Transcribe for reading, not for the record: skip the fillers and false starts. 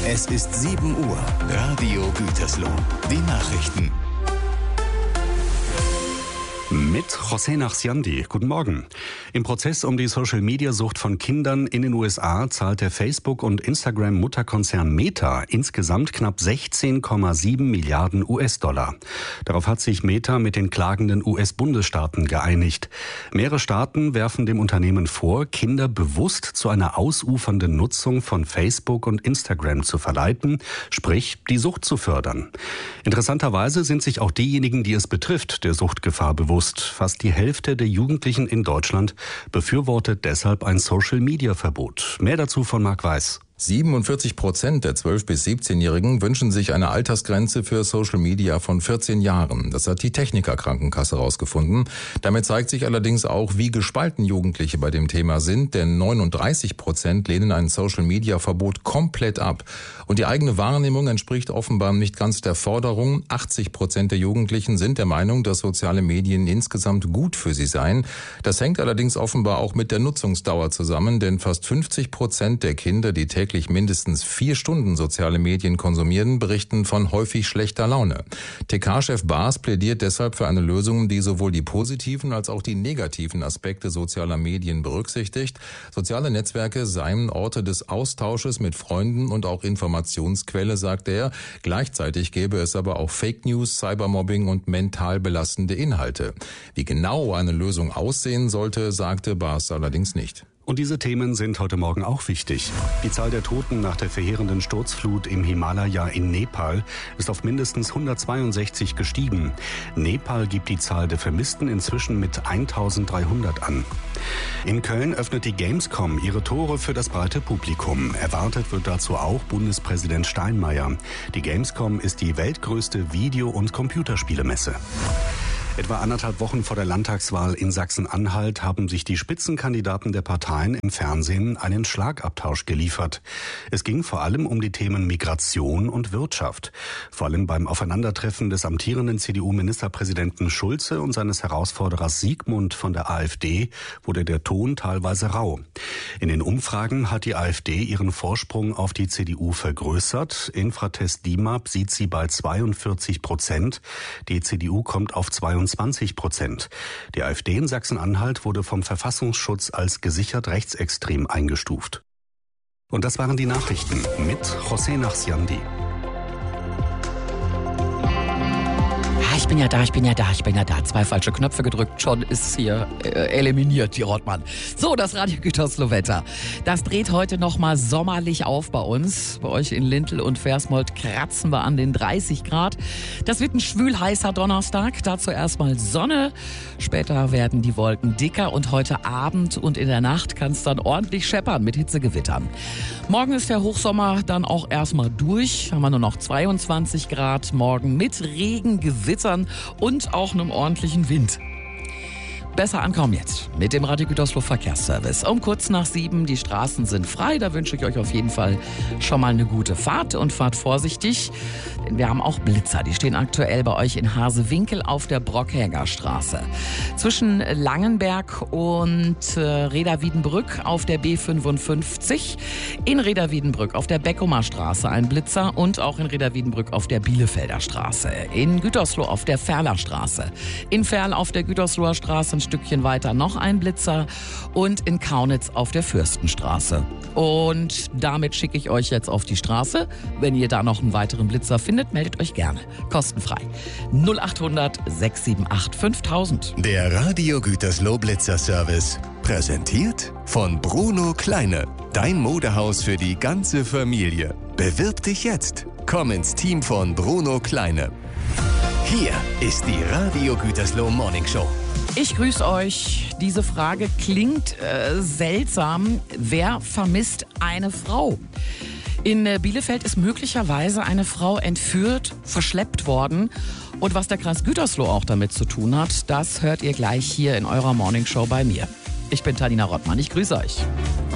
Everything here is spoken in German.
Es ist 7 Uhr. Radio Gütersloh. Die Nachrichten. Mit José Nachsiandi. Guten Morgen. Im Prozess um die Social-Media-Sucht von Kindern in den USA zahlt der Facebook- und Instagram-Mutterkonzern Meta insgesamt knapp 16,7 Milliarden US-Dollar. Darauf hat sich Meta mit den klagenden US-Bundesstaaten geeinigt. Mehrere Staaten werfen dem Unternehmen vor, Kinder bewusst zu einer ausufernden Nutzung von Facebook und Instagram zu verleiten, sprich die Sucht zu fördern. Interessanterweise sind sich auch diejenigen, die es betrifft, der Suchtgefahr bewusst. Fast die Hälfte der Jugendlichen in Deutschland befürwortet deshalb ein Social-Media-Verbot. Mehr dazu von Marc Weiß. 47% der 12- bis 17-Jährigen wünschen sich eine Altersgrenze für Social Media von 14 Jahren. Das hat die Techniker-Krankenkasse herausgefunden. Damit zeigt sich allerdings auch, wie gespalten Jugendliche bei dem Thema sind, denn 39% lehnen ein Social-Media-Verbot komplett ab. Und die eigene Wahrnehmung entspricht offenbar nicht ganz der Forderung. 80% der Jugendlichen sind der Meinung, dass soziale Medien insgesamt gut für sie seien. Das hängt allerdings offenbar auch mit der Nutzungsdauer zusammen, denn fast 50% der Kinder, die täglich mindestens 4 Stunden soziale Medien konsumieren, berichten von häufig schlechter Laune. TK-Chef Baas plädiert deshalb für eine Lösung, die sowohl die positiven als auch die negativen Aspekte sozialer Medien berücksichtigt. Soziale Netzwerke seien Orte des Austausches mit Freunden und auch Informationsquelle, sagt er. Gleichzeitig gäbe es aber auch Fake News, Cybermobbing und mental belastende Inhalte. Wie genau eine Lösung aussehen sollte, sagte Baas allerdings nicht. Und diese Themen sind heute Morgen auch wichtig. Die Zahl der Toten nach der verheerenden Sturzflut im Himalaya in Nepal ist auf mindestens 162 gestiegen. Nepal gibt die Zahl der Vermissten inzwischen mit 1300 an. In Köln öffnet die Gamescom ihre Tore für das breite Publikum. Erwartet wird dazu auch Bundespräsident Steinmeier. Die Gamescom ist die weltgrößte Video- und Computerspielemesse. Etwa 1,5 Wochen vor der Landtagswahl in Sachsen-Anhalt haben sich die Spitzenkandidaten der Parteien im Fernsehen einen Schlagabtausch geliefert. Es ging vor allem um die Themen Migration und Wirtschaft. Vor allem beim Aufeinandertreffen des amtierenden CDU-Ministerpräsidenten Schulze und seines Herausforderers Siegmund von der AfD wurde der Ton teilweise rau. In den Umfragen hat die AfD ihren Vorsprung auf die CDU vergrößert. Infratest DIMAP sieht sie bei 42%. Die CDU kommt auf 22%. Die AfD in Sachsen-Anhalt wurde vom Verfassungsschutz als gesichert rechtsextrem eingestuft. Und das waren die Nachrichten mit José Nachsiandi. Ich bin ja da. 2 falsche Knöpfe gedrückt, schon ist hier eliminiert, die Rottmann. So, das Radio Gütersloh-Wetter. Das dreht heute nochmal sommerlich auf bei uns. Bei euch in Lintel und Versmold kratzen wir an den 30 Grad. Das wird ein schwül-heißer Donnerstag. Dazu erstmal Sonne. Später werden die Wolken dicker und heute Abend und in der Nacht kann es dann ordentlich scheppern mit Hitzegewittern. Morgen ist der Hochsommer dann auch erstmal durch. Haben wir nur noch 22 Grad morgen mit Regen, Gewittern und auch einem ordentlichen Wind. Besser ankommen jetzt mit dem Radio Gütersloh Verkehrsservice. Um kurz nach 7, die Straßen sind frei. Da wünsche ich euch auf jeden Fall schon mal eine gute Fahrt und fahrt vorsichtig. Denn wir haben auch Blitzer. Die stehen aktuell bei euch in Hasewinkel auf der Brockhäger Straße. Zwischen Langenberg und Reda-Wiedenbrück auf der B55. In Reda-Wiedenbrück auf der Beckumer Straße ein Blitzer und auch in Reda-Wiedenbrück auf der Bielefelder Straße. In Gütersloh auf der Ferler Straße. In Ferl auf der Gütersloher Straße ein Stückchen weiter noch ein Blitzer und in Kaunitz auf der Fürstenstraße. Und damit schicke ich euch jetzt auf die Straße. Wenn ihr da noch einen weiteren Blitzer findet, meldet euch gerne. Kostenfrei. 0800 678 5000. Der Radio Gütersloh Blitzer Service. Präsentiert von Bruno Kleine. Dein Modehaus für die ganze Familie. Bewirb dich jetzt. Komm ins Team von Bruno Kleine. Hier ist die Radio Gütersloh Morning Show. Ich grüße euch. Diese Frage klingt seltsam. Wer vermisst eine Frau? In Bielefeld ist möglicherweise eine Frau entführt, verschleppt worden. Und was der Kreis Gütersloh auch damit zu tun hat, das hört ihr gleich hier in eurer Morning Show bei mir. Ich bin Tanina Rottmann. Ich grüße euch.